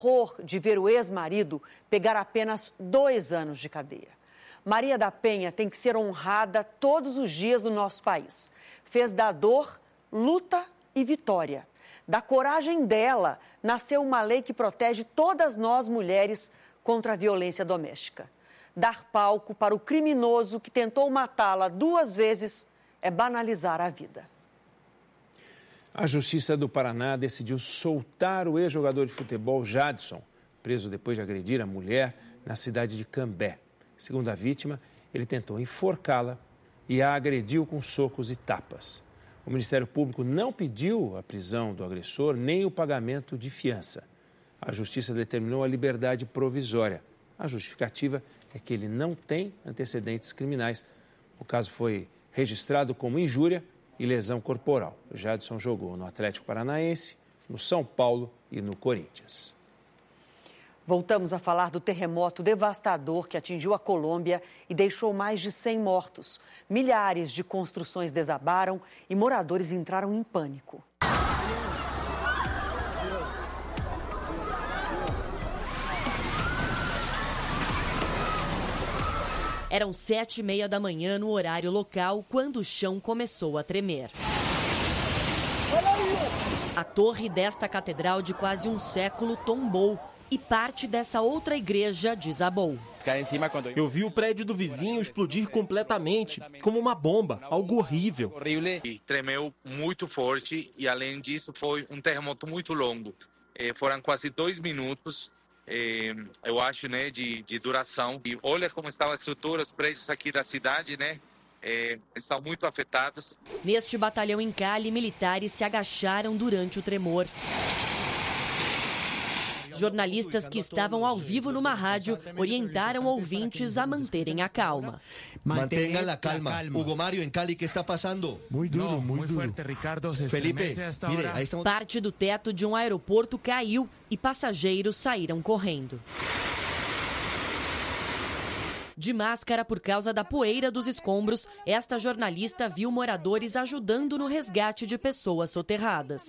Horror de ver o ex-marido pegar apenas 2 anos de cadeia. Maria da Penha tem que ser honrada todos os dias no nosso país. Fez da dor, luta e vitória. Da coragem dela, nasceu uma lei que protege todas nós mulheres contra a violência doméstica. Dar palco para o criminoso que tentou matá-la 2 vezes é banalizar a vida. A Justiça do Paraná decidiu soltar o ex-jogador de futebol Jadson, preso depois de agredir a mulher na cidade de Cambé. Segundo a vítima, ele tentou enforcá-la e a agrediu com socos e tapas. O Ministério Público não pediu a prisão do agressor nem o pagamento de fiança. A Justiça determinou a liberdade provisória. A justificativa é que ele não tem antecedentes criminais. O caso foi registrado como injúria e lesão corporal. O Jadson jogou no Atlético Paranaense, no São Paulo e no Corinthians. Voltamos a falar do terremoto devastador que atingiu a Colômbia e deixou mais de 100 mortos. Milhares de construções desabaram e moradores entraram em pânico. Eram 7h30 da manhã no horário local quando o chão começou a tremer. A torre desta catedral de quase um século tombou e parte dessa outra igreja desabou. Eu vi o prédio do vizinho explodir completamente, como uma bomba, algo horrível. E tremeu muito forte e, além disso, foi um terremoto muito longo. Foram quase 2 minutos. Eu acho, né, de duração. E olha como estavam as estruturas, os prédios aqui da cidade, né, estão muito afetados. Neste batalhão em Cali, militares se agacharam durante o tremor. Jornalistas que estavam ao vivo numa rádio orientaram ouvintes a manterem a calma. Mantengan la calma. Hugo Mario, em Cali, o que está passando? Muito duro, muito forte, Ricardo. Felipe, mire, aí estamos... Parte do teto de um aeroporto caiu e passageiros saíram correndo. De máscara por causa da poeira dos escombros, esta jornalista viu moradores ajudando no resgate de pessoas soterradas.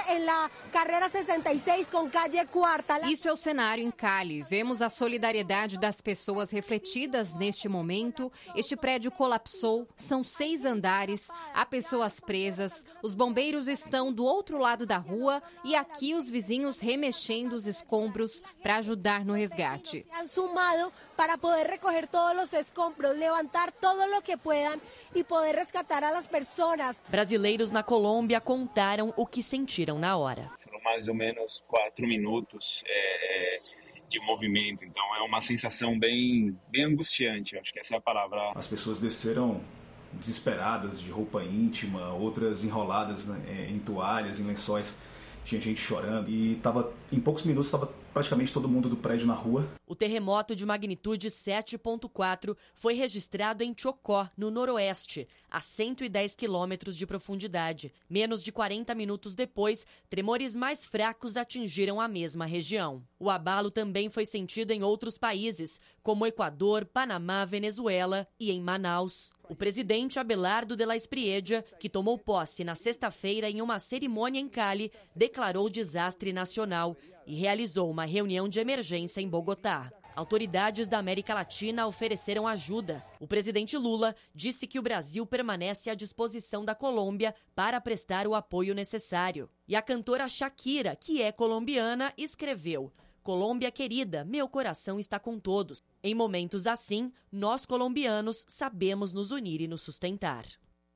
Isso é o cenário em Cali. Vemos a solidariedade das pessoas refletidas neste momento. Este prédio colapsou, são 6 andares, há pessoas presas, os bombeiros estão do outro lado da rua e aqui os vizinhos remexendo os escombros para ajudar no resgate. Para poder recoger todos os escombros, levantar todo o que puedan e poder resgatar as pessoas. Brasileiros na Colômbia contaram o que sentiram na hora. Foram mais ou menos 4 minutos de movimento, então é uma sensação bem angustiante, acho que essa é a palavra. As pessoas desceram desesperadas, de roupa íntima, outras enroladas, né, em toalhas, em lençóis. Tinha gente chorando e em poucos minutos estava praticamente todo mundo do prédio na rua. O terremoto de magnitude 7,4 foi registrado em Chocó, no noroeste, a 110 quilômetros de profundidade. Menos de 40 minutos depois, tremores mais fracos atingiram a mesma região. O abalo também foi sentido em outros países, como Equador, Panamá, Venezuela e em Manaus. O presidente Abelardo de la Espriella, que tomou posse na sexta-feira em uma cerimônia em Cali, declarou desastre nacional e realizou uma reunião de emergência em Bogotá. Autoridades da América Latina ofereceram ajuda. O presidente Lula disse que o Brasil permanece à disposição da Colômbia para prestar o apoio necessário. E a cantora Shakira, que é colombiana, escreveu: "Colômbia querida, meu coração está com todos. Em momentos assim, nós colombianos sabemos nos unir e nos sustentar."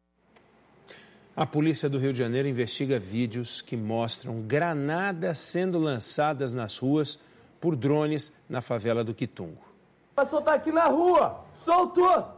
A polícia do Rio de Janeiro investiga vídeos que mostram granadas sendo lançadas nas ruas por drones na favela do Quitungo. Vai soltar aqui na rua! Soltou!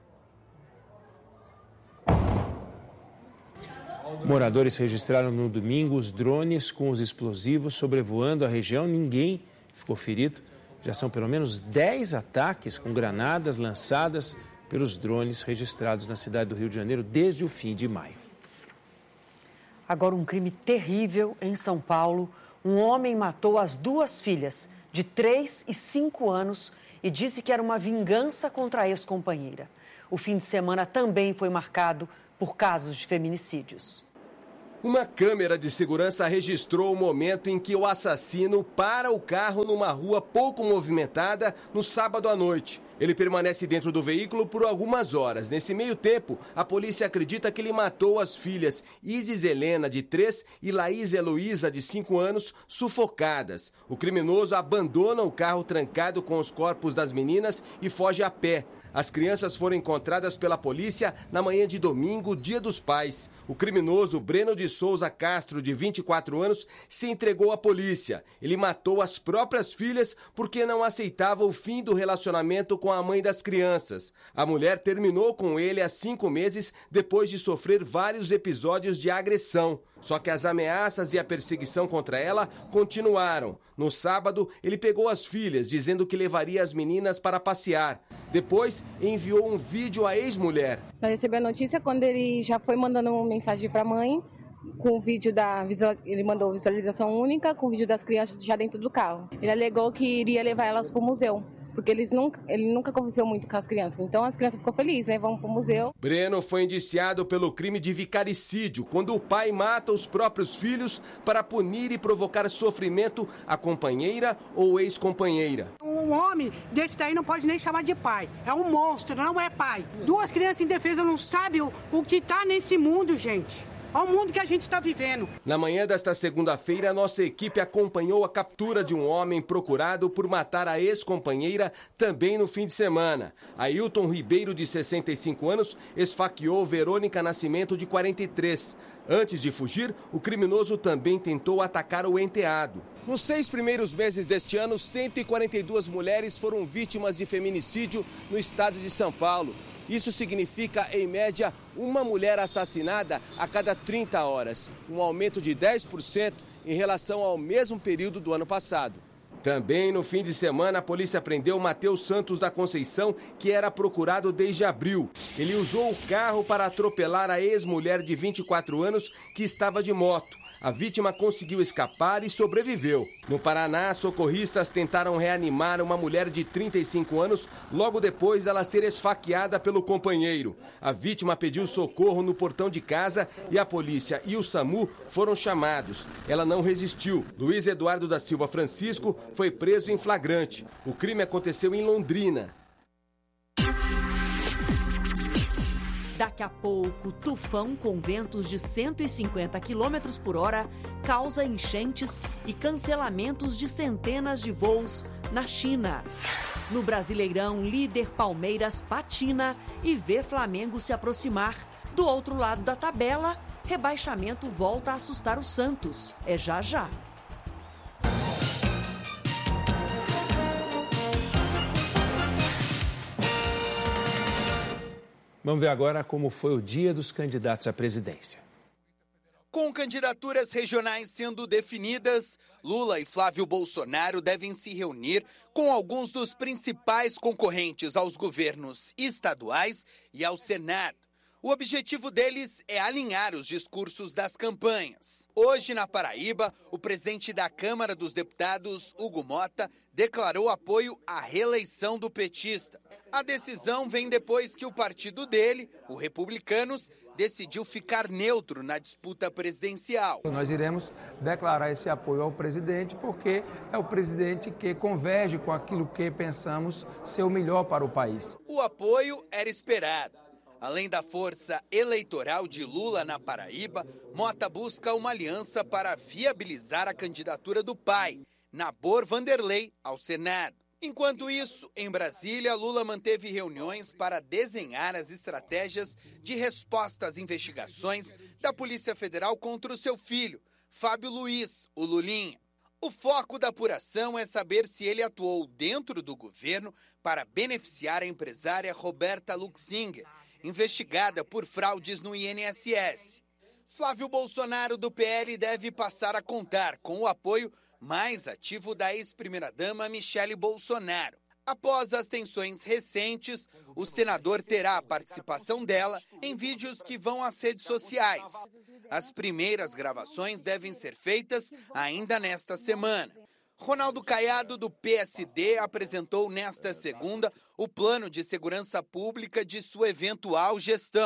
Moradores registraram no domingo os drones com os explosivos sobrevoando a região. Ninguém ficou ferido. Já são pelo menos 10 ataques com granadas lançadas pelos drones registrados na cidade do Rio de Janeiro desde o fim de maio. Agora, um crime terrível em São Paulo. Um homem matou as 2 filhas, de 3 e 5 anos, e disse que era uma vingança contra a ex-companheira. O fim de semana também foi marcado por casos de feminicídios. Uma câmera de segurança registrou o momento em que o assassino para o carro numa rua pouco movimentada no sábado à noite. Ele permanece dentro do veículo por algumas horas. Nesse meio tempo, a polícia acredita que ele matou as filhas Isis Helena, de 3, e Laís Heloísa, de 5 anos, sufocadas. O criminoso abandona o carro trancado com os corpos das meninas e foge a pé. As crianças foram encontradas pela polícia na manhã de domingo, Dia dos Pais. O criminoso Breno de Souza Castro, de 24 anos, se entregou à polícia. Ele matou as próprias filhas porque não aceitava o fim do relacionamento com a mãe das crianças. A mulher terminou com ele há 5 meses depois de sofrer vários episódios de agressão. Só que as ameaças e a perseguição contra ela continuaram. No sábado, ele pegou as filhas, dizendo que levaria as meninas para passear. Depois, enviou um vídeo à ex-mulher. Nós recebemos a notícia quando ele já foi mandando uma mensagem para a mãe, com o vídeo ele mandou visualização única, com o vídeo das crianças já dentro do carro. Ele alegou que iria levar elas para o museu, porque ele nunca conviveu muito com as crianças. Então as crianças ficam felizes, né? Vão para o museu. Breno foi indiciado pelo crime de vicaricídio, quando o pai mata os próprios filhos para punir e provocar sofrimento à companheira ou ex-companheira. Um homem desse daí não pode nem chamar de pai. É um monstro, não é pai. 2 crianças indefesas não sabem o que está nesse mundo, gente. Olha o mundo que a gente está vivendo. Na manhã desta segunda-feira, nossa equipe acompanhou a captura de um homem procurado por matar a ex-companheira também no fim de semana. Ailton Ribeiro, de 65 anos, esfaqueou Verônica Nascimento, de 43. Antes de fugir, o criminoso também tentou atacar o enteado. Nos 6 primeiros meses deste ano, 142 mulheres foram vítimas de feminicídio no estado de São Paulo. Isso significa, em média, uma mulher assassinada a cada 30 horas, um aumento de 10% em relação ao mesmo período do ano passado. Também no fim de semana, a polícia prendeu Matheus Santos da Conceição, que era procurado desde abril. Ele usou o carro para atropelar a ex-mulher de 24 anos que estava de moto. A vítima conseguiu escapar e sobreviveu. No Paraná, socorristas tentaram reanimar uma mulher de 35 anos logo depois dela ser esfaqueada pelo companheiro. A vítima pediu socorro no portão de casa e a polícia e o SAMU foram chamados. Ela não resistiu. Luiz Eduardo da Silva Francisco foi preso em flagrante. O crime aconteceu em Londrina. Daqui a pouco, tufão com ventos de 150 km por hora causa enchentes e cancelamentos de centenas de voos na China. No Brasileirão, líder Palmeiras patina e vê Flamengo se aproximar. Do outro lado da tabela, rebaixamento volta a assustar o Santos. É já já. Vamos ver agora como foi o dia dos candidatos à presidência. Com candidaturas regionais sendo definidas, Lula e Flávio Bolsonaro devem se reunir com alguns dos principais concorrentes aos governos estaduais e ao Senado. O objetivo deles é alinhar os discursos das campanhas. Hoje, na Paraíba, o presidente da Câmara dos Deputados, Hugo Mota, declarou apoio à reeleição do petista. A decisão vem depois que o partido dele, o Republicanos, decidiu ficar neutro na disputa presidencial. Nós iremos declarar esse apoio ao presidente porque é o presidente que converge com aquilo que pensamos ser o melhor para o país. O apoio era esperado. Além da força eleitoral de Lula na Paraíba, Mota busca uma aliança para viabilizar a candidatura do pai, Nabor Vanderlei, ao Senado. Enquanto isso, em Brasília, Lula manteve reuniões para desenhar as estratégias de resposta às investigações da Polícia Federal contra o seu filho, Fábio Luiz, o Lulinha. O foco da apuração é saber se ele atuou dentro do governo para beneficiar a empresária Roberta Luxinger, investigada por fraudes no INSS. Flávio Bolsonaro, do PL, deve passar a contar com o apoio mais ativo da ex-primeira-dama Michele Bolsonaro. Após as tensões recentes, o senador terá a participação dela em vídeos que vão às redes sociais. As primeiras gravações devem ser feitas ainda nesta semana. Ronaldo Caiado, do PSD, apresentou nesta segunda o plano de segurança pública de sua eventual gestão.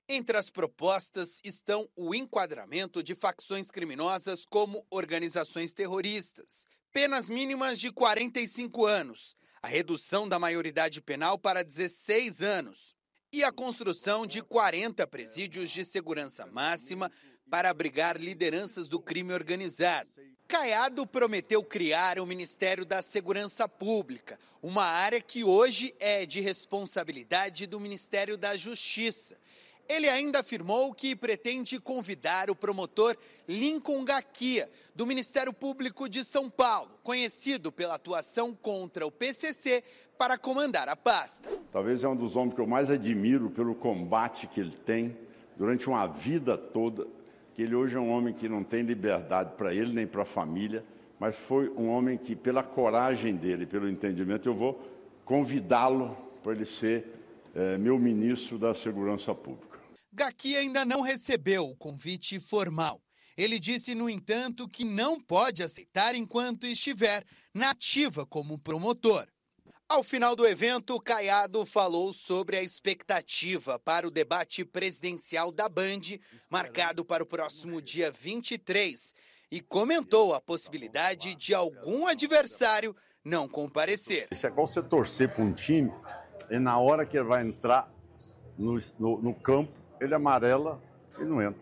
Entre as propostas estão o enquadramento de facções criminosas como organizações terroristas, penas mínimas de 45 anos, a redução da maioridade penal para 16 anos e a construção de 40 presídios de segurança máxima para abrigar lideranças do crime organizado. Caiado prometeu criar o Ministério da Segurança Pública, uma área que hoje é de responsabilidade do Ministério da Justiça. Ele ainda afirmou que pretende convidar o promotor Lincoln Gaquia, do Ministério Público de São Paulo, conhecido pela atuação contra o PCC, para comandar a pasta. Talvez é um dos homens que eu mais admiro pelo combate que ele tem durante uma vida toda, que ele hoje é um homem que não tem liberdade para ele nem para a família, mas foi um homem que, pela coragem dele, pelo entendimento, eu vou convidá-lo para ele ser meu ministro da Segurança Pública. Gaquia ainda não recebeu o convite formal. Ele disse, no entanto, que não pode aceitar enquanto estiver na ativa como promotor. Ao final do evento, Caiado falou sobre a expectativa para o debate presidencial da Band, marcado para o próximo dia 23, e comentou a possibilidade de algum adversário não comparecer. Isso é igual você torcer para um time e na hora que ele vai entrar no campo, ele amarela e não entra.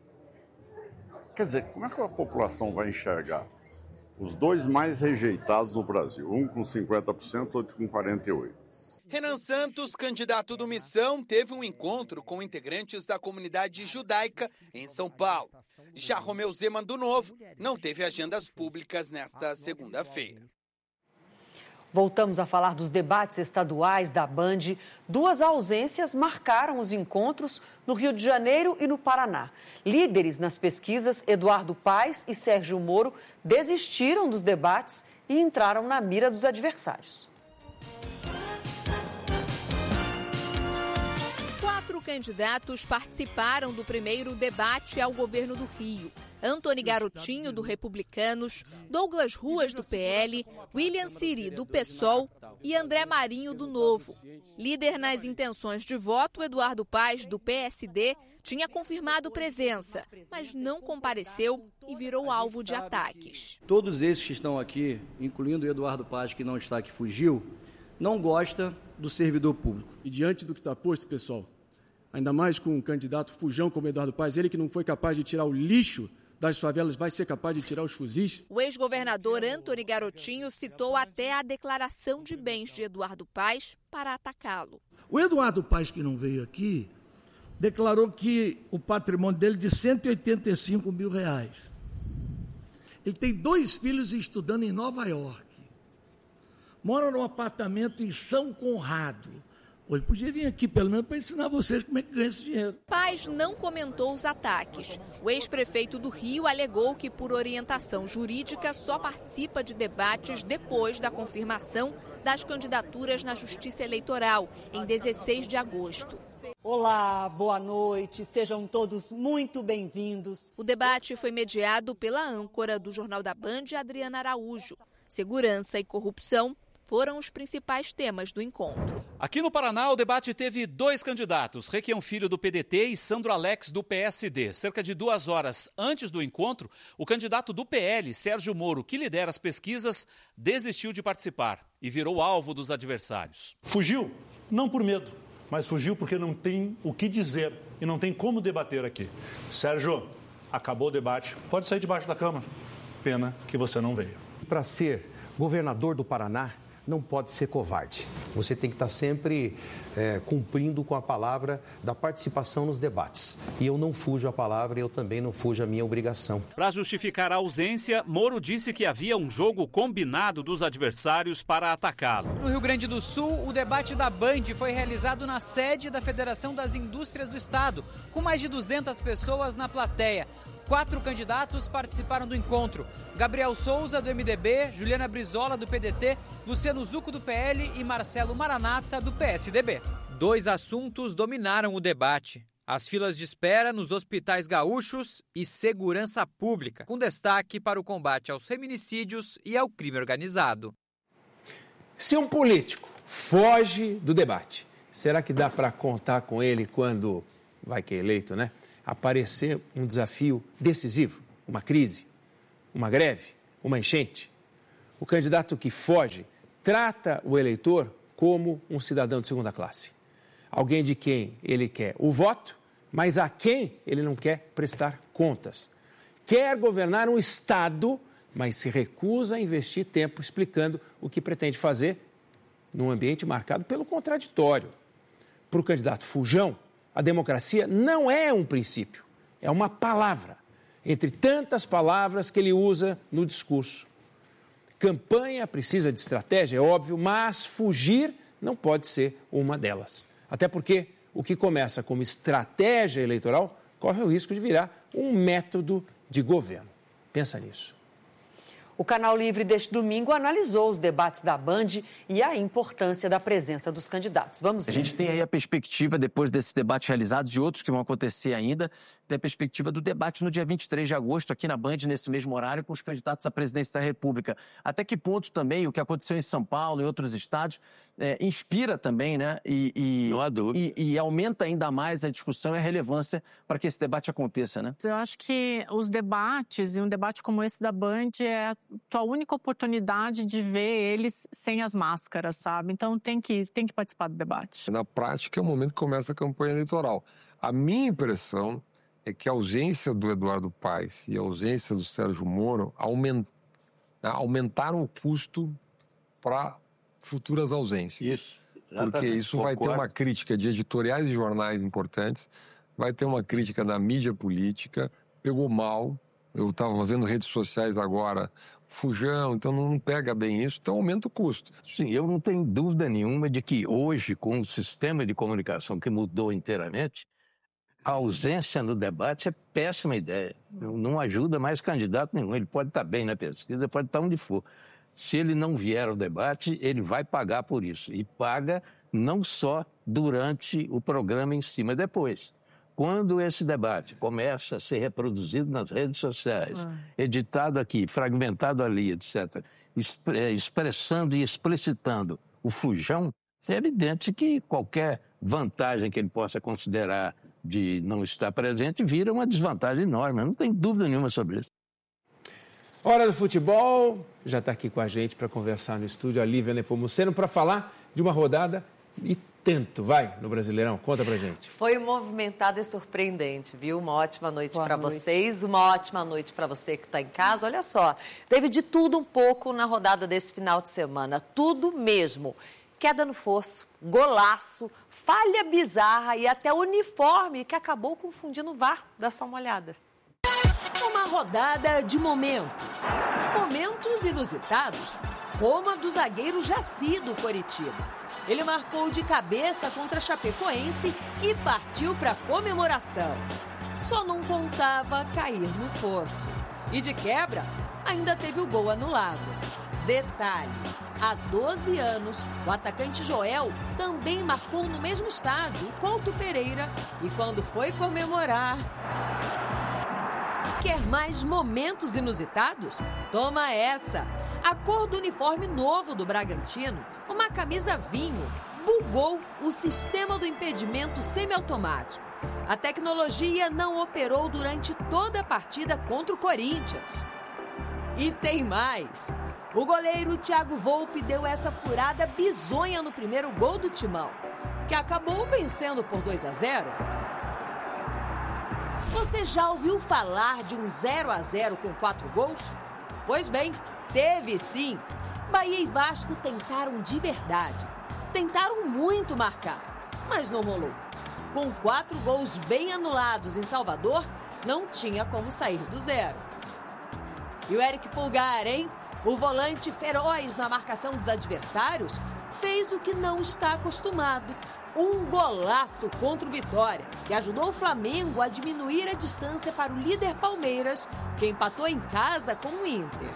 Quer dizer, como é que a população vai enxergar os dois mais rejeitados no Brasil? Um com 50%, outro com 48%. Renan Santos, candidato do Missão, teve um encontro com integrantes da comunidade judaica em São Paulo. Já Romeu Zema, do Novo, não teve agendas públicas nesta segunda-feira. Voltamos a falar dos debates estaduais da Band. 2 ausências marcaram os encontros no Rio de Janeiro e no Paraná. Líderes nas pesquisas, Eduardo Paes e Sérgio Moro, desistiram dos debates e entraram na mira dos adversários. 4 candidatos participaram do primeiro debate ao governo do Rio. Antony Garotinho, do Republicanos, Douglas Ruas, do PL, William Siri, do PSOL e André Marinho, do Novo. Líder nas intenções de voto, Eduardo Paes, do PSD, tinha confirmado presença, mas não compareceu e virou alvo de ataques. Todos esses que estão aqui, incluindo o Eduardo Paes, que não está aqui, fugiu, não gosta do servidor público. E diante do que está posto, pessoal, ainda mais com um candidato fujão como Eduardo Paes, ele que não foi capaz de tirar o lixo das favelas, vai ser capaz de tirar os fuzis? O ex-governador Antony Garotinho citou até a declaração de bens de Eduardo Paes para atacá-lo. O Eduardo Paes, que não veio aqui, declarou que o patrimônio dele é de R$185 mil. Ele tem 2 filhos estudando em Nova York. Mora num apartamento em São Conrado. Ele podia vir aqui, pelo menos, para ensinar vocês como é que ganha esse dinheiro. Paes não comentou os ataques. O ex-prefeito do Rio alegou que, por orientação jurídica, só participa de debates depois da confirmação das candidaturas na Justiça Eleitoral, em 16 de agosto. Olá, boa noite, sejam todos muito bem-vindos. O debate foi mediado pela âncora do Jornal da Band, Adriana Araújo. Segurança e corrupção foram os principais temas do encontro. Aqui no Paraná, o debate teve 2 candidatos, Requião Filho, do PDT, e Sandro Alex, do PSD. Cerca de 2 horas antes do encontro, o candidato do PL, Sérgio Moro, que lidera as pesquisas, desistiu de participar e virou alvo dos adversários. Fugiu, não por medo, mas fugiu porque não tem o que dizer e não tem como debater aqui. Sérgio, acabou o debate, pode sair debaixo da cama. Pena que você não veio. Para ser governador do Paraná, não pode ser covarde. Você tem que estar sempre cumprindo com a palavra da participação nos debates. E eu não fujo a palavra e eu também não fujo a minha obrigação. Para justificar a ausência, Moro disse que havia um jogo combinado dos adversários para atacá-lo. No Rio Grande do Sul, o debate da Band foi realizado na sede da Federação das Indústrias do Estado, com mais de 200 pessoas na plateia. 4 candidatos participaram do encontro: Gabriel Souza, do MDB, Juliana Brizola, do PDT, Luciano Zucco, do PL e Marcelo Maranata, do PSDB. 2 assuntos dominaram o debate: as filas de espera nos hospitais gaúchos e segurança pública, com destaque para o combate aos feminicídios e ao crime organizado. Se um político foge do debate, será que dá para contar com ele quando vai que é eleito, né, aparecer um desafio decisivo, uma crise, uma greve, uma enchente, o candidato que foge trata o eleitor como um cidadão de segunda classe. Alguém de quem ele quer o voto, mas a quem ele não quer prestar contas. Quer governar um Estado, mas se recusa a investir tempo explicando o que pretende fazer num ambiente marcado pelo contraditório. Para o candidato fujão, a democracia não é um princípio, é uma palavra, entre tantas palavras que ele usa no discurso. Campanha precisa de estratégia, é óbvio, mas fugir não pode ser uma delas. Até porque o que começa como estratégia eleitoral corre o risco de virar um método de governo. Pensa nisso. O Canal Livre deste domingo analisou os debates da Band e a importância da presença dos candidatos. Vamos ver. A gente tem aí a perspectiva, depois desse debate realizado, de outros que vão acontecer ainda, tem a perspectiva do debate no dia 23 de agosto, aqui na Band, nesse mesmo horário, com os candidatos à presidência da República. Até que ponto também o que aconteceu em São Paulo e outros estados inspira também, né? Não há dúvida. E aumenta ainda mais a discussão e a relevância para que esse debate aconteça, né? Eu acho que os debates, e um debate como esse da Band, é a tua única oportunidade de ver eles sem as máscaras, sabe? Então tem que participar do debate. Na prática, é o momento que começa a campanha eleitoral. A minha impressão é que a ausência do Eduardo Paes e a ausência do Sérgio Moro aumentaram o custo para futuras ausências. Isso. Porque isso vai ter uma crítica de editoriais de jornais importantes, vai ter uma crítica da mídia política, pegou mal. Eu estava vendo redes sociais agora, fujão, então não pega bem isso, então aumenta o custo. Sim, eu não tenho dúvida nenhuma de que hoje, com o sistema de comunicação que mudou inteiramente, a ausência no debate é péssima ideia. Não ajuda mais candidato nenhum. Ele pode estar bem na pesquisa, pode estar onde for. Se ele não vier ao debate, ele vai pagar por isso. E paga não só durante o programa em si, mas depois. Quando esse debate começa a ser reproduzido nas redes sociais, editado aqui, fragmentado ali, etc., expressando e explicitando o fujão, é evidente que qualquer vantagem que ele possa considerar de não estar presente vira uma desvantagem enorme. Não tem dúvida nenhuma sobre isso. Hora do futebol, já está aqui com a gente para conversar no estúdio a Lívia Nepomuceno para falar de uma rodada e tanto, vai, no Brasileirão. Conta pra gente. Foi movimentado e surpreendente, viu? Uma ótima noite para vocês, uma ótima noite para você que está em casa. Olha só, teve de tudo um pouco na rodada desse final de semana, tudo mesmo. Queda no fosso, golaço, falha bizarra e até uniforme que acabou confundindo o VAR. Dá só uma olhada. Uma rodada de momentos inusitados, como a do zagueiro Jaci do Coritiba. Ele marcou de cabeça contra a Chapecoense e partiu para a comemoração. Só não contava cair no fosso. E de quebra, ainda teve o gol anulado. Detalhe, há 12 anos, o atacante Joel também marcou no mesmo estádio, o Couto Pereira, e quando foi comemorar... Quer mais momentos inusitados? Toma essa! A cor do uniforme novo do Bragantino, uma camisa vinho, bugou o sistema do impedimento semiautomático. A tecnologia não operou durante toda a partida contra o Corinthians. E tem mais! O goleiro Thiago Volpe deu essa furada bizonha no primeiro gol do Timão, que acabou vencendo por 2-0. Você já ouviu falar de um 0-0 com 4 gols? Pois bem, teve sim. Bahia e Vasco tentaram de verdade. Tentaram muito marcar, mas não rolou. Com 4 gols bem anulados em Salvador, não tinha como sair do zero. E o Eric Pulgar, hein? O volante feroz na marcação dos adversários fez o que não está acostumado. Um golaço contra o Vitória, que ajudou o Flamengo a diminuir a distância para o líder Palmeiras, que empatou em casa com o Inter.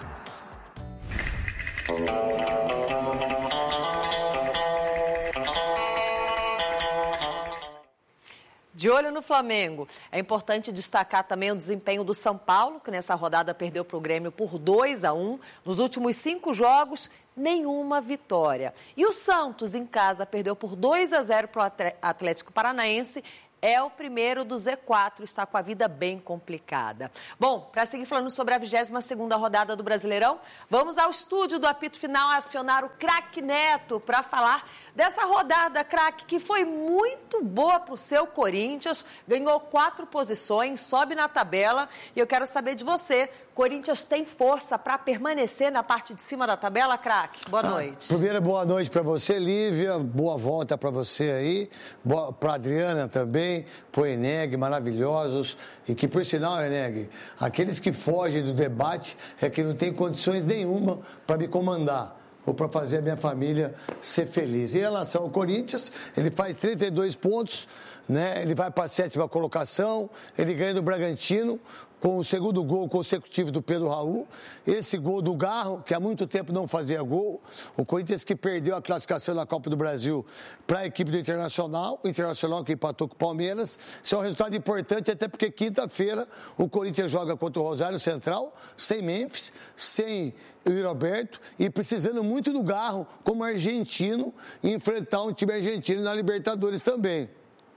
De olho no Flamengo, é importante destacar também o desempenho do São Paulo, que nessa rodada perdeu para o Grêmio por 2-1. Nos últimos 5 jogos, nenhuma vitória. E o Santos, em casa, perdeu por 2-0 para o Atlético Paranaense. é o primeiro do Z4, está com a vida bem complicada. Bom, para seguir falando sobre a 22ª rodada do Brasileirão, vamos ao estúdio do apito final acionar o craque Neto para falar dessa rodada, craque, que foi muito boa para o seu Corinthians, ganhou 4 posições, sobe na tabela e eu quero saber de você, Corinthians tem força para permanecer na parte de cima da tabela, craque? Boa noite. Primeiro, boa noite para você, Lívia, boa volta para você aí, para a Adriana também, para o Eneg, maravilhosos, e que, por sinal, Eneg, aqueles que fogem do debate é que não tem condições nenhuma para me comandar ou para fazer a minha família ser feliz. Em relação ao Corinthians, ele faz 32 pontos, né? Ele vai para a 7ª colocação, ele ganha do Bragantino, com o segundo gol consecutivo do Pedro Raul, esse gol do Garro, que há muito tempo não fazia gol, o Corinthians que perdeu a classificação na Copa do Brasil para a equipe do Internacional, o Internacional que empatou com o Palmeiras, isso é um resultado importante, até porque quinta-feira o Corinthians joga contra o Rosário Central, sem Memphis, sem o Roberto, e precisando muito do Garro como argentino, e enfrentar um time argentino na Libertadores também.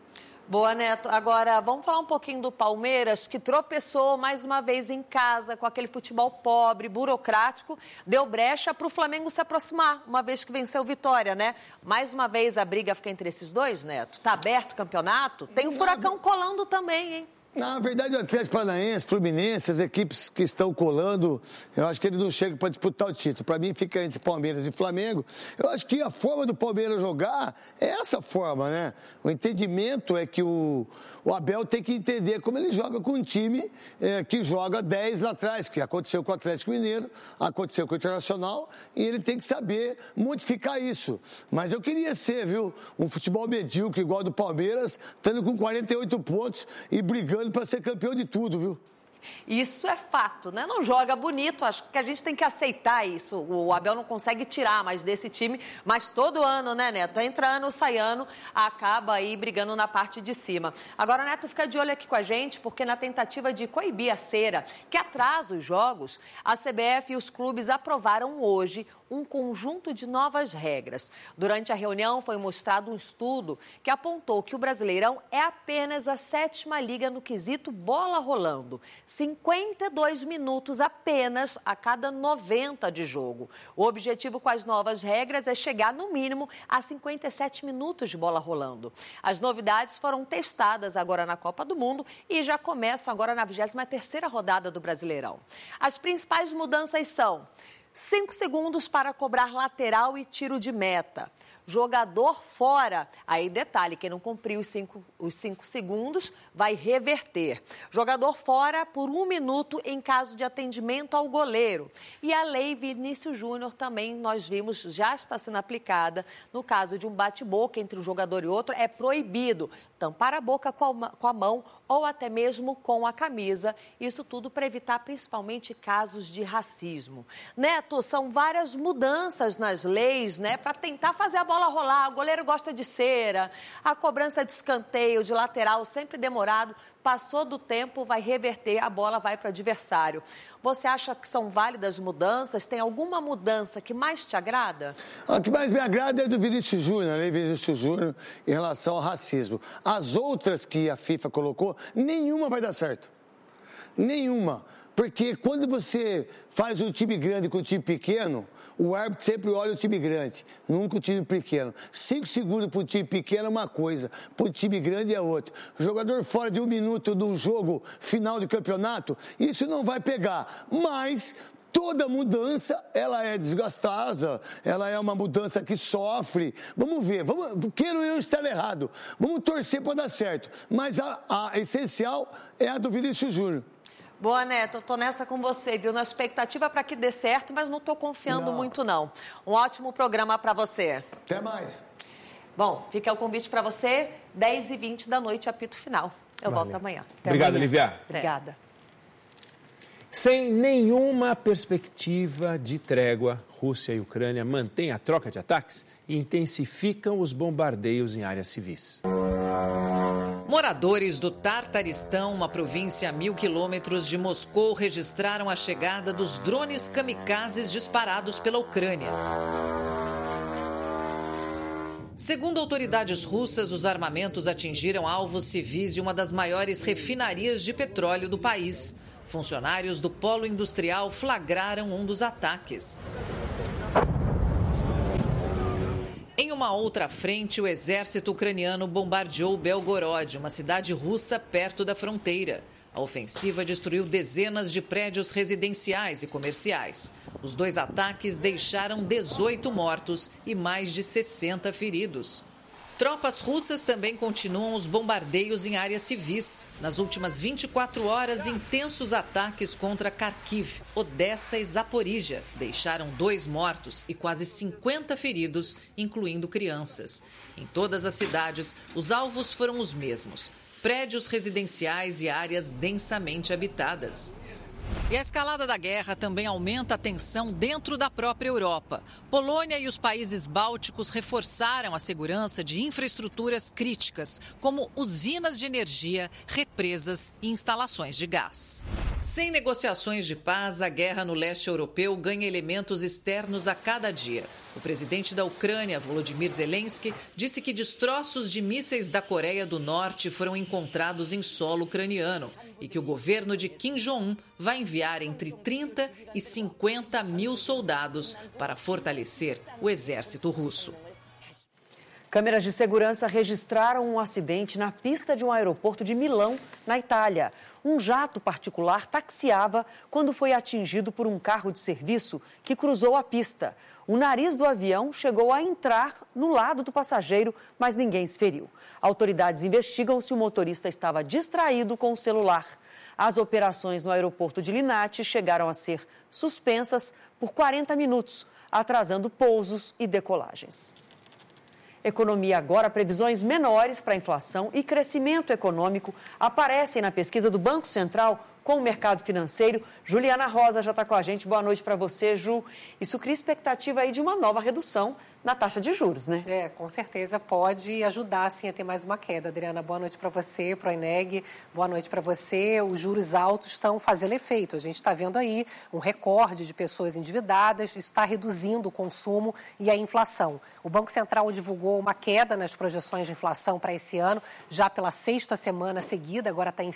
Boa, Neto. Agora, vamos falar um pouquinho do Palmeiras, que tropeçou mais uma vez em casa com aquele futebol pobre, burocrático, deu brecha para o Flamengo se aproximar, uma vez que venceu Vitória, né? Mais uma vez a briga fica entre esses dois, Neto? Tá aberto o campeonato? Tem o Furacão colando também, hein? Na verdade, o Atlético Paranaense, Fluminense, as equipes que estão colando, eu acho que ele não chega para disputar o título. Para mim, fica entre Palmeiras e Flamengo. Eu acho que a forma do Palmeiras jogar é essa forma, né? O entendimento é que o Abel tem que entender como ele joga com um time que joga 10 lá atrás, que aconteceu com o Atlético Mineiro, aconteceu com o Internacional, e ele tem que saber modificar isso. Mas eu queria ser, viu, um futebol medíocre igual do Palmeiras, estando com 48 pontos e brigando para ser campeão de tudo, viu? Isso é fato, né? Não joga bonito, acho que a gente tem que aceitar isso. O Abel não consegue tirar mais desse time, mas todo ano, né, Neto? Entra ano, sai ano, acaba aí brigando na parte de cima. Agora, Neto, fica de olho aqui com a gente, porque na tentativa de coibir a cera, que atrasa os jogos, a CBF e os clubes aprovaram hoje um conjunto de novas regras. Durante a reunião foi mostrado um estudo que apontou que o Brasileirão é apenas a 7ª liga no quesito bola rolando. 52 minutos apenas a cada 90 de jogo. O objetivo com as novas regras é chegar no mínimo a 57 minutos de bola rolando. As novidades foram testadas agora na Copa do Mundo e já começam agora na 23ª rodada do Brasileirão. As principais mudanças são 5 segundos para cobrar lateral e tiro de meta. Jogador fora. Aí, detalhe, quem não cumprir os 5 segundos vai reverter. Jogador fora por 1 minuto em caso de atendimento ao goleiro. E a lei Vinícius Júnior também, nós vimos, já está sendo aplicada. No caso de um bate-boca entre um jogador e outro, é proibido tampar a boca com a mão ou até mesmo com a camisa. Isso tudo para evitar principalmente casos de racismo. Neto, são várias mudanças nas leis, né, para tentar fazer a bola rolar. O goleiro gosta de cera, a cobrança de escanteio, de lateral, sempre demorado. Passou do tempo, vai reverter, a bola vai para o adversário. Você acha que são válidas mudanças? Tem alguma mudança que mais te agrada? A que mais me agrada é do Vinícius Júnior, a lei Vinícius Júnior, em relação ao racismo. As outras que a FIFA colocou, nenhuma vai dar certo. Nenhuma. Porque quando você faz um time grande com um time pequeno, o árbitro sempre olha o time grande, nunca o time pequeno. 5 segundos para o time pequeno é uma coisa, para o time grande é outra. O jogador fora de 1 minuto do jogo final do campeonato, isso não vai pegar. Mas toda mudança, ela é desgastosa, ela é uma mudança que sofre. Vamos ver, quero eu estar errado, vamos torcer para dar certo. Mas a essencial é a do Vinícius Júnior. Boa, Neto, eu tô nessa com você, viu? Na expectativa para que dê certo, mas não tô confiando muito, não. Um ótimo programa para você. Até mais. Bom, fica o convite para você, 10h20 da noite, apito final. Eu volto amanhã. Obrigado, Lívia. Obrigada. Sem nenhuma perspectiva de trégua, Rússia e Ucrânia mantêm a troca de ataques e intensificam os bombardeios em áreas civis. Moradores do Tartaristão, uma província a 1.000 quilômetros de Moscou, registraram a chegada dos drones kamikazes disparados pela Ucrânia. Segundo autoridades russas, os armamentos atingiram alvos civis de uma das maiores refinarias de petróleo do país. Funcionários do polo industrial flagraram um dos ataques. Em uma outra frente, o exército ucraniano bombardeou Belgorod, uma cidade russa perto da fronteira. A ofensiva destruiu dezenas de prédios residenciais e comerciais. Os 2 ataques deixaram 18 mortos e mais de 60 feridos. Tropas russas também continuam os bombardeios em áreas civis. Nas últimas 24 horas, intensos ataques contra Kharkiv, Odessa e Zaporíjia deixaram 2 mortos e quase 50 feridos, incluindo crianças. Em todas as cidades, os alvos foram os mesmos: prédios residenciais e áreas densamente habitadas. E a escalada da guerra também aumenta a tensão dentro da própria Europa. Polônia e os países bálticos reforçaram a segurança de infraestruturas críticas, como usinas de energia, represas e instalações de gás. Sem negociações de paz, a guerra no leste europeu ganha elementos externos a cada dia. O presidente da Ucrânia, Volodymyr Zelensky, disse que destroços de mísseis da Coreia do Norte foram encontrados em solo ucraniano e que o governo de Kim Jong-un vai enviar entre 30 e 50 mil soldados para fortalecer o exército russo. Câmeras de segurança registraram um acidente na pista de um aeroporto de Milão, na Itália. Um jato particular taxiava quando foi atingido por um carro de serviço que cruzou a pista. O nariz do avião chegou a entrar no lado do passageiro, mas ninguém se feriu. Autoridades investigam se o motorista estava distraído com o celular. As operações no aeroporto de Linate chegaram a ser suspensas por 40 minutos, atrasando pousos e decolagens. Economia agora, previsões menores para a inflação e crescimento econômico aparecem na pesquisa do Banco Central com o mercado financeiro. Juliana Rosa já está com a gente. Boa noite para você, Ju. Isso cria expectativa aí de uma nova redução na taxa de juros, né? Com certeza pode ajudar, sim, a ter mais uma queda. Adriana, boa noite para você, para o Eneg, boa noite para você. Os juros altos estão fazendo efeito. A gente está vendo aí um recorde de pessoas endividadas, isso está reduzindo o consumo e a inflação. O Banco Central divulgou uma queda nas projeções de inflação para esse ano, já pela 6ª semana seguida, agora está em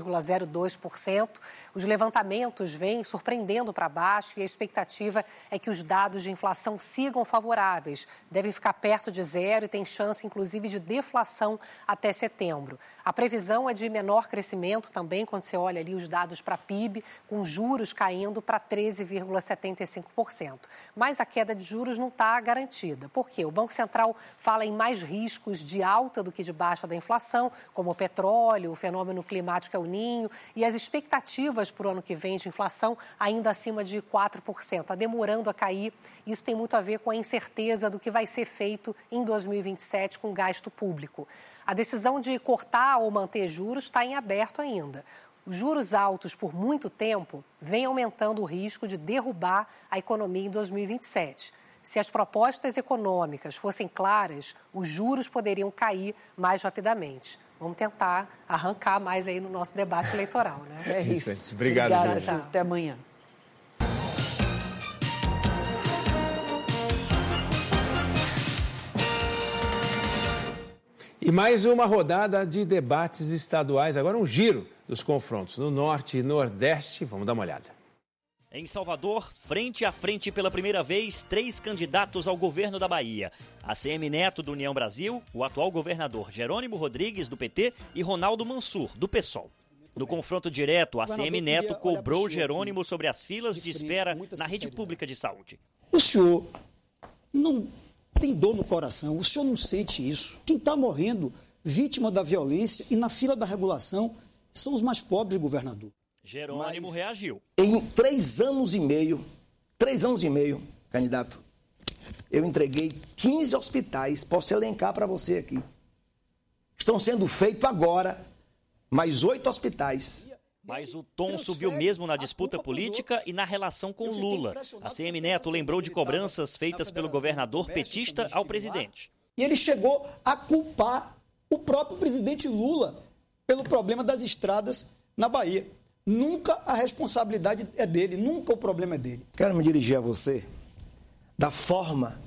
5,02%. Os levantamentos vêm surpreendendo para baixo e a expectativa é que os dados de inflação sigam favoráveis. Devem ficar perto de zero e tem chance, inclusive, de deflação até setembro. A previsão é de menor crescimento também, quando você olha ali os dados para PIB, com juros caindo para 13,75%. Mas a queda de juros não está garantida. Por quê? O Banco Central fala em mais riscos de alta do que de baixa da inflação, como o petróleo, o fenômeno climático El Niño, e as expectativas para o ano que vem de inflação ainda acima de 4%. Está demorando a cair. Isso tem muito a ver com a incerteza do que vai ser feito em 2027 com o gasto público. A decisão de cortar ou manter juros está em aberto ainda. Os juros altos por muito tempo vêm aumentando o risco de derrubar a economia em 2027. Se as propostas econômicas fossem claras, os juros poderiam cair mais rapidamente. Vamos tentar arrancar mais aí no nosso debate eleitoral, né? É isso. Obrigado, Ju. Até amanhã. E mais uma rodada de debates estaduais, agora um giro dos confrontos no Norte e Nordeste. Vamos dar uma olhada. Em Salvador, frente a frente pela primeira vez, 3 candidatos ao governo da Bahia. ACM Neto, do União Brasil, o atual governador Jerônimo Rodrigues, do PT, e Ronaldo Mansur, do PSOL. No confronto direto, a ACM Neto cobrou Jerônimo sobre as filas de espera na rede pública de saúde. O senhor não tem dor no coração, o senhor não sente isso. Quem está morrendo, vítima da violência e na fila da regulação, são os mais pobres, governador. Jerônimo reagiu. Em 3 anos e meio, candidato, eu entreguei 15 hospitais, posso elencar para você aqui. Estão sendo feitos agora mais 8 hospitais. Mas o tom subiu mesmo na disputa política e na relação com Lula. A ACM Neto lembrou de cobranças feitas pelo governador petista ao presidente. E ele chegou a culpar o próprio presidente Lula pelo problema das estradas na Bahia. Nunca a responsabilidade é dele, nunca o problema é dele. Quero me dirigir a você da forma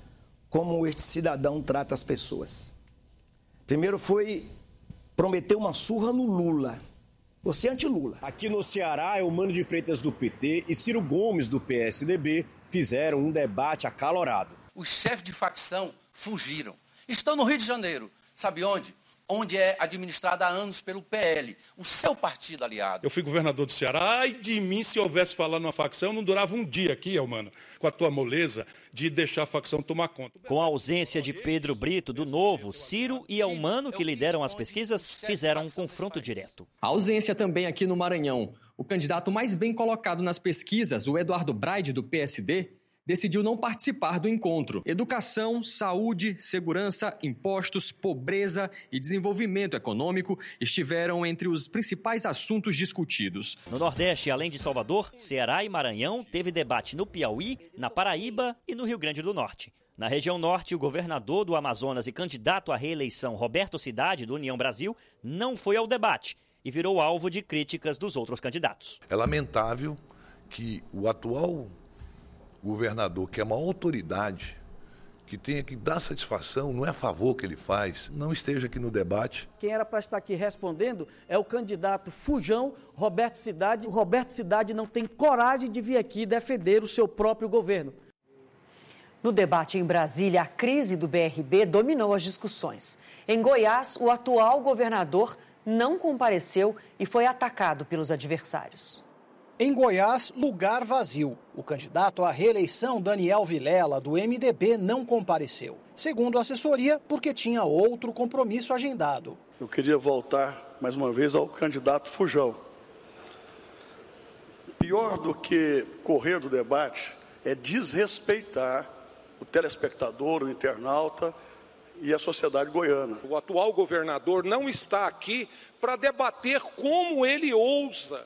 como este cidadão trata as pessoas. Primeiro foi prometer uma surra no Lula. Você é anti-Lula. Aqui no Ceará, Eumano de Freitas do PT e Ciro Gomes do PSDB fizeram um debate acalorado. Os chefes de facção fugiram. Estão no Rio de Janeiro. Sabe onde? Onde é administrada há anos pelo PL, o seu partido aliado. Eu fui governador do Ceará, ai de mim se houvesse falado numa facção, não durava um dia aqui, Eumano, com a tua moleza de deixar a facção tomar conta. Com a ausência de Pedro Brito, do Novo, Ciro e Eumano, que lideram as pesquisas, fizeram um confronto direto. A ausência também aqui no Maranhão. O candidato mais bem colocado nas pesquisas, o Eduardo Braide, do PSD, decidiu não participar do encontro. Educação, saúde, segurança, impostos, pobreza e desenvolvimento econômico estiveram entre os principais assuntos discutidos. No Nordeste, além de Salvador, Ceará e Maranhão, teve debate no Piauí, na Paraíba e no Rio Grande do Norte. Na região norte, o governador do Amazonas e candidato à reeleição, Roberto Cidade, do União Brasil, não foi ao debate e virou alvo de críticas dos outros candidatos. É lamentável que o atual governador, que é uma autoridade, que tenha que dar satisfação, não é favor que ele faz, não esteja aqui no debate. Quem era para estar aqui respondendo é o candidato fujão Roberto Cidade. O Roberto Cidade não tem coragem de vir aqui defender o seu próprio governo. No debate em Brasília, a crise do BRB dominou as discussões. Em Goiás, o atual governador não compareceu e foi atacado pelos adversários. Em Goiás, lugar vazio. O candidato à reeleição, Daniel Vilela, do MDB, não compareceu. Segundo a assessoria, porque tinha outro compromisso agendado. Eu queria voltar, mais uma vez, ao candidato fujão. Pior do que correr do debate é desrespeitar o telespectador, o internauta e a sociedade goiana. O atual governador não está aqui para debater como ele ousa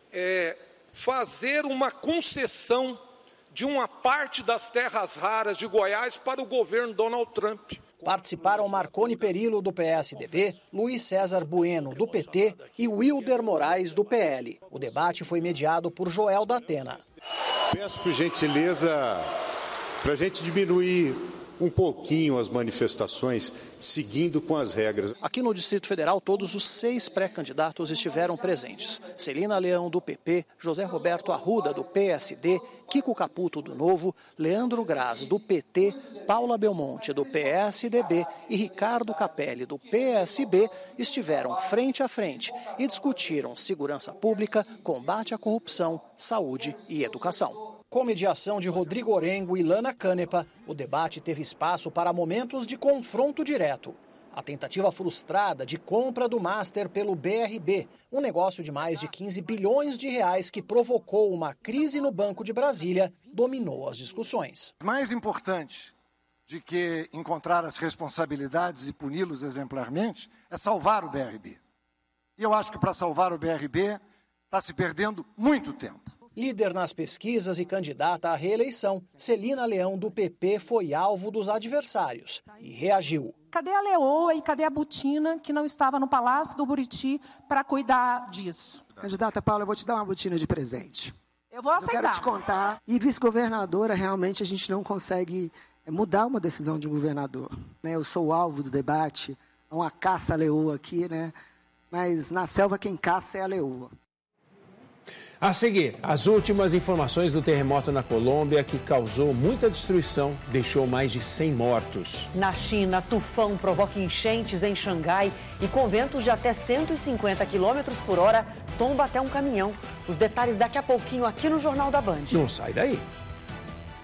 fazer uma concessão de uma parte das terras raras de Goiás para o governo Donald Trump. Participaram Marconi Perillo, do PSDB, Luiz César Bueno, do PT e Wilder Moraes, do PL. O debate foi mediado por Joel da Atena. Peço por gentileza para a gente diminuir um pouquinho as manifestações, seguindo com as regras. Aqui no Distrito Federal, todos os 6 pré-candidatos estiveram presentes. Celina Leão, do PP, José Roberto Arruda, do PSD, Kiko Caputo, do Novo, Leandro Graz, do PT, Paula Belmonte, do PSDB e Ricardo Capelli, do PSB, estiveram frente a frente e discutiram segurança pública, combate à corrupção, saúde e educação. Com mediação de Rodrigo Orengo e Lana Canepa, o debate teve espaço para momentos de confronto direto. A tentativa frustrada de compra do Master pelo BRB, um negócio de mais de 15 bilhões de reais que provocou uma crise no Banco de Brasília, dominou as discussões. Mais importante de que encontrar as responsabilidades e puni-los exemplarmente é salvar o BRB. E eu acho que para salvar o BRB está se perdendo muito tempo. Líder nas pesquisas e candidata à reeleição, Celina Leão, do PP, foi alvo dos adversários e reagiu. Cadê a leoa e cadê a botina que não estava no Palácio do Buriti para cuidar disso? Candidata Paula, eu vou te dar uma botina de presente. Eu vou aceitar. Eu quero te contar. E vice-governadora, realmente a gente não consegue mudar uma decisão de um governador. Eu sou o alvo do debate, é uma caça à leoa aqui, né? Mas na selva quem caça é a leoa. A seguir, as últimas informações do terremoto na Colômbia, que causou muita destruição, deixou mais de 100 mortos. Na China, tufão provoca enchentes em Xangai e com ventos de até 150 km por hora, tomba até um caminhão. Os detalhes daqui a pouquinho aqui no Jornal da Band. Não sai daí.